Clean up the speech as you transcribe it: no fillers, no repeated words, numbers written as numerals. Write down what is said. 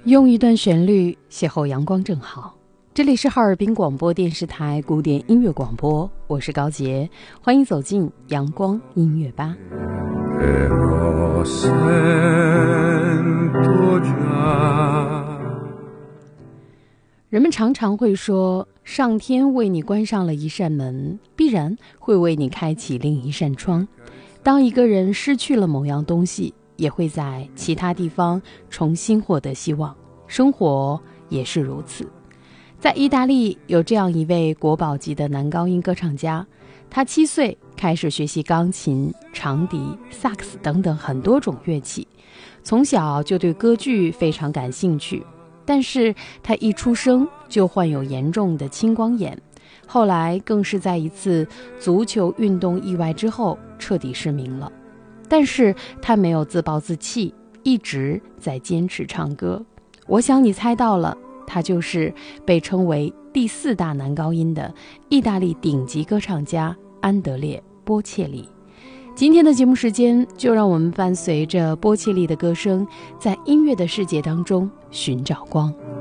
用一段旋律邂逅阳光正好。这里是哈尔滨广播电视台古典音乐广播，我是高洁，欢迎走进阳光音乐吧。人们常常会说，上天为你关上了一扇门，必然会为你开启另一扇窗。当一个人失去了某样东西，也会在其他地方重新获得希望。生活也是如此。在意大利有这样一位国宝级的男高音歌唱家，他7岁开始学习钢琴、长笛、萨克斯等等很多种乐器，从小就对歌剧非常感兴趣。但是他一出生就患有严重的青光眼，后来更是在一次足球运动意外之后彻底失明了。但是他没有自暴自弃，一直在坚持唱歌。我想你猜到了，他就是被称为第4大男高音的意大利顶级歌唱家安德烈·波切利。今天的节目时间，就让我们伴随着波切利的歌声，在音乐的世界当中寻找光。